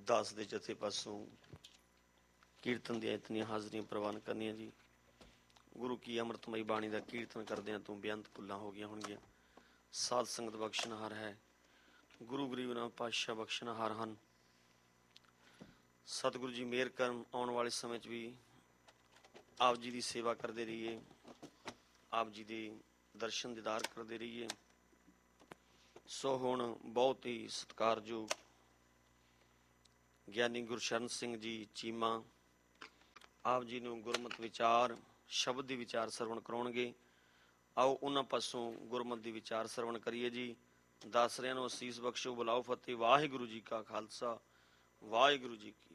ਦਾਸ ਦੇ ਜਥੇ ਪਾਸੋਂ ਕੀਰਤਨ ਦੀਆਂ ਇਤਨੀਆਂ ਹਾਜ਼ਰੀਆਂ ਪ੍ਰਵਾਨ ਕਰਨੀਆਂ ਜੀ। ਗੁਰੂ ਕੀ ਅੰਮ੍ਰਿਤਮਈ ਬਾਣੀ ਦਾ ਕੀਰਤਨ ਕਰਦਿਆਂ ਤੋਂ ਬੇਅੰਤ ਭੁੱਲਾਂ ਹੋ ਗਈਆਂ ਹੋਣਗੀਆਂ। ਸਾਧ ਸੰਗਤ ਬਖਸ਼ਣਹਾਰ ਹੈ, ਗੁਰੂ ਗਰੀਬ ਨਾਮ ਪਾਤਸ਼ਾਹ ਬਖਸ਼ਣਹਾਰ ਹਨ। ਸਤਿਗੁਰੂ ਜੀ ਮਿਹਰ ਕਰਨ, ਆਉਣ ਵਾਲੇ ਸਮੇਂ 'ਚ ਵੀ ਆਪ ਜੀ ਦੀ ਸੇਵਾ ਕਰਦੇ ਰਹੀਏ, ਆਪ ਜੀ ਦੇ ਦਰਸ਼ਨ ਦੀਦਾਰ ਕਰਦੇ ਰਹੀਏ। ਸੋ ਹੁਣ ਬਹੁਤ ਹੀ ਸਤਿਕਾਰਯੋਗ ਗਿਆਨੀ ਗੁਰਸ਼ਰਨ ਸਿੰਘ ਜੀ ਚੀਮਾ ਆਪ ਜੀ ਨੂੰ ਗੁਰਮਤਿ ਵਿਚਾਰ, ਸ਼ਬਦ ਦੀ ਵਿਚਾਰ ਸਰਵਣ ਕਰਾਉਣਗੇ। ਆਓ ਉਹਨਾਂ ਪਾਸੋਂ ਗੁਰਮਤਿ ਦੀ ਵਿਚਾਰ ਸਰਵਣ ਕਰੀਏ ਜੀ। ਦਾਸਰਿਆਂ ਨੂੰ ਅਸੀਸ ਬਖਸ਼ੋ, ਬੁਲਾਓ ਫਤਿਹ। ਵਾਹਿਗੁਰੂ ਜੀ ਕਾ ਖਾਲਸਾ, ਵਾਹਿਗੁਰੂ ਜੀ ਕੀ